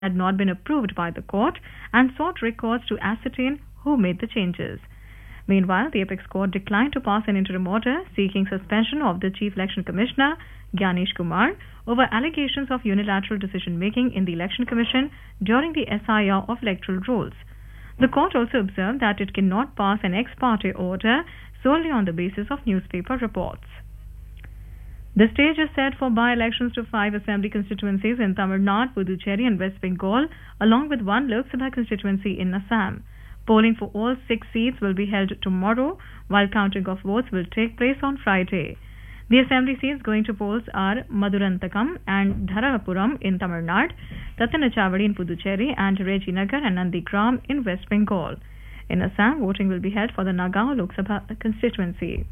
had not been approved by the court and sought records to ascertain who made the changes. Meanwhile, the Apex Court declined to pass an interim order seeking suspension of the Chief Election Commissioner, Gyanesh Kumar, over allegations of unilateral decision-making in the Election Commission during the SIR of electoral rolls. The court also observed that it cannot pass an ex parte order solely on the basis of newspaper reports. The stage is set for by-elections to 5 assembly constituencies in Tamil Nadu, Puducherry and West Bengal, along with 1 Lok Sabha constituency in Assam. Polling for all 6 seats will be held tomorrow, while counting of votes will take place on Friday. The assembly seats going to polls are Madurantakam and Dharalapuram in Tamil Nadu, Tattanachawadi in Puducherry, and Rejinagar and Nandigram in West Bengal. In Assam, voting will be held for the Nagaon Lok Sabha constituency.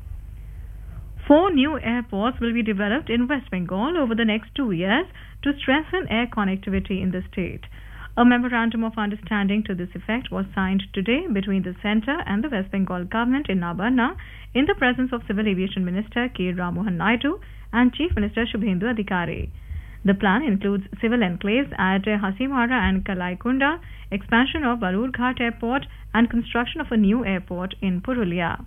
4 new airports will be developed in West Bengal over the next 2 years to strengthen air connectivity in the state. A memorandum of understanding to this effect was signed today between the centre and the West Bengal government in Nabarna in the presence of Civil Aviation Minister K. Ramohan Naidu and Chief Minister Shubhendu Adhikari. The plan includes civil enclaves at Hasimara and Kalaikunda, expansion of Balurghat Airport, and construction of a new airport in Purulia.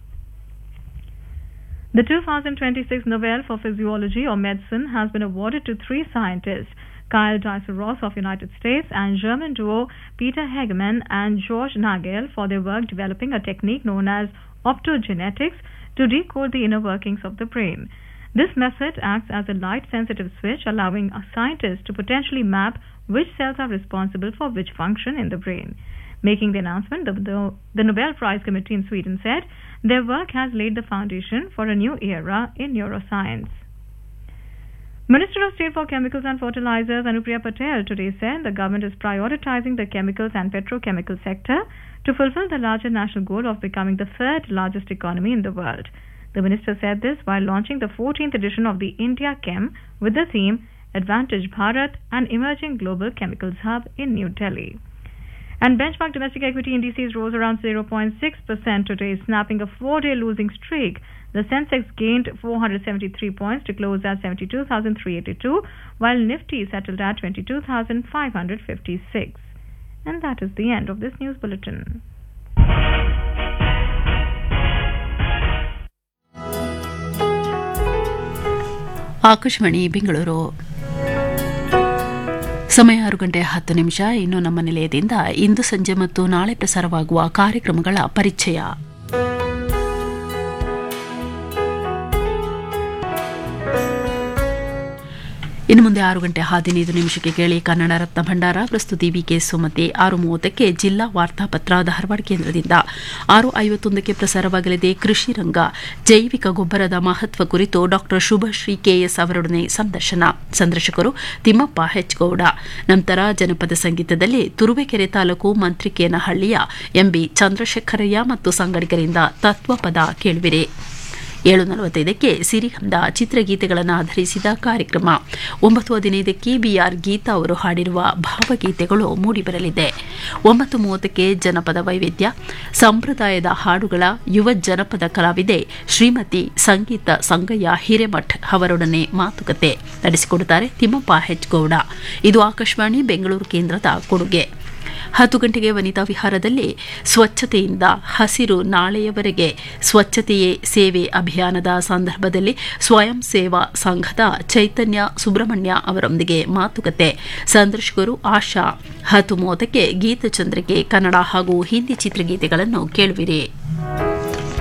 The 2026 Nobel for Physiology or Medicine has been awarded to 3 scientists, Kyle Dicer-Ross of United States and German duo Peter Hegemann and George Nagel for their work developing a technique known as optogenetics to decode the inner workings of the brain. This method acts as a light-sensitive switch, allowing a scientist to potentially map which cells are responsible for which function in the brain. Making the announcement, the Nobel Prize Committee in Sweden said their work has laid the foundation for a new era in neuroscience. Minister of State for Chemicals and Fertilizers Anupriya Patel today said the government is prioritizing the chemicals and petrochemical sector to fulfill the larger national goal of becoming the 3rd largest economy in the world. The minister said this while launching the 14th edition of the India Chem with the theme Advantage Bharat, an emerging global chemicals hub in New Delhi. And benchmark domestic equity indices rose around 0.6% today, snapping a 4-day losing streak. The Sensex gained 473 points to close at 72,382, while Nifty settled at 22,556. And that is the end of this news bulletin. Akashvani Bengaluru ಸಮಯ 6:10. ಇನ್ನು ನಮ್ಮ ನಿಲಯದಿಂದ ಇಂದು ಸಂಜೆ ಮತ್ತು ನಾಳೆ ಪ್ರಸಾರವಾಗುವ ಕಾರ್ಯಕ್ರಮಗಳ ಪರಿಚಯ. ಇನ್ನು ಮುಂದೆ 6:15 ಕೇಳಿ ಕನ್ನಡ ರತ್ನ ಭಂಡಾರ. ಪ್ರಸ್ತುತಿ ವಿಕೆ ಸುಮತಿ. 6:30 ಜಿಲ್ಲಾ ವಾರ್ತಾಪತ್ರ ಧಾರವಾಡ ಕೇಂದ್ರದಿಂದ. 6:51 ಪ್ರಸಾರವಾಗಲಿದೆ ಕೃಷಿ ರಂಗ. ಜೈವಿಕ ಗೊಬ್ಬರದ ಮಹತ್ವ ಕುರಿತು ಡಾ ಶುಭಶ್ರೀ ಕೆಎಸ್ ಅವರೊಡನೆ ಸಂದರ್ಶನ. ಸಂದರ್ಶಕರು ತಿಮ್ಮಪ್ಪ ಹೆಚ್ಗೌಡ. ನಂತರ ಜನಪದ ಸಂಗೀತದಲ್ಲಿ ತುರುವೇಕೆರೆ ತಾಲೂಕು ಮಂತ್ರಿಕೇನಹಳ್ಳಿಯ ಎಂಬಿ ಚಂದ್ರಶೇಖರಯ್ಯ ಮತ್ತು ಸಂಗಡಿಗರಿಂದ ತತ್ವಪದ ಕೇಳುವಿರಿ. 7:45 ಸಿರಿಗಂಧ ಚಿತ್ರಗೀತೆಗಳನ್ನು ಆಧರಿಸಿದ ಕಾರ್ಯಕ್ರಮ. 9:15 ಬಿಆರ್ ಗೀತಾ ಅವರು ಹಾಡಿರುವ ಭಾವಗೀತೆಗಳು ಮೂಡಿಬರಲಿದೆ. 9:30 ಜನಪದ ವೈವಿಧ್ಯ. ಸಂಪ್ರದಾಯದ ಹಾಡುಗಳ ಯುವ ಜನಪದ ಕಲಾವಿದೆ ಶ್ರೀಮತಿ ಸಂಗೀತ ಸಂಗಯ್ಯ ಹಿರೇಮಠ್ ಅವರೊಡನೆ ಮಾತುಕತೆ ನಡೆಸಿಕೊಡುತ್ತಾರೆ ತಿಮ್ಮಪ್ಪ ಹೆಚ್ಗೌಡ. ಇದು ಆಕಾಶವಾಣಿ ಬೆಂಗಳೂರು ಕೇಂದ್ರದ ಕೊಡುಗೆ. 10 ಗಂಟೆಗೆ ವನಿತಾ ವಿಹಾರದಲ್ಲಿ ಸ್ವಚ್ಛತೆಯಿಂದ ಹಸಿರು ನಾಳೆಯವರೆಗೆ ಸ್ವಚ್ಛತೆಯೇ ಸೇವೆ ಅಭಿಯಾನದ ಸಂದರ್ಭದಲ್ಲಿ ಸ್ವಯಂ ಸೇವಾ ಸಂಘದ ಚೈತನ್ಯ ಸುಬ್ರಹ್ಮಣ್ಯ ಅವರೊಂದಿಗೆ ಮಾತುಕತೆ. ಸಂದರ್ಶಕರು ಆಶಾ. 10:30 ಗೀತಚಂದ್ರಿಕೆ ಕನ್ನಡ ಹಾಗೂ ಹಿಂದಿ ಚಿತ್ರಗೀತೆಗಳನ್ನು ಕೇಳುವಿರಿ.